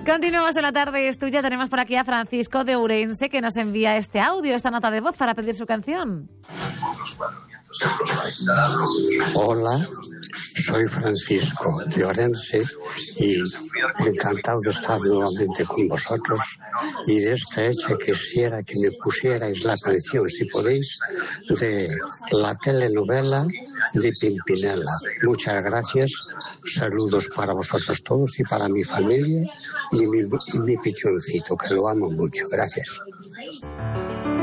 Continuamos en La Tarde es Tuya. Tenemos por aquí a Francisco de Ourense, que nos envía este audio, esta nota de voz para pedir su canción. Hola, soy Francisco de Ourense y encantado de estar nuevamente con vosotros, y de esta hecha quisiera que me pusierais la canción, si podéis, de la telenovela de Pimpinela. Muchas gracias, saludos para vosotros todos y para mi familia y mi pichoncito, que lo amo mucho. Gracias.